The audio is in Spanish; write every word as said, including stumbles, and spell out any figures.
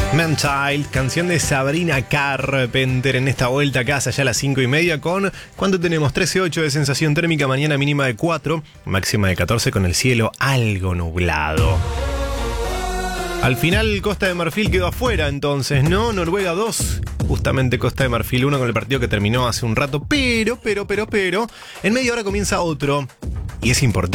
Man-Child, canción de Sabrina Carpenter en esta vuelta a casa ya a las cinco y media con ¿cuánto tenemos? trece ocho de sensación térmica, mañana mínima de cuatro, máxima de catorce con el cielo algo nublado. Al final Costa de Marfil quedó afuera entonces, ¿no? Noruega dos, justamente Costa de Marfil uno con el partido que terminó hace un rato, pero, pero, pero, pero, en media hora comienza otro y es importante.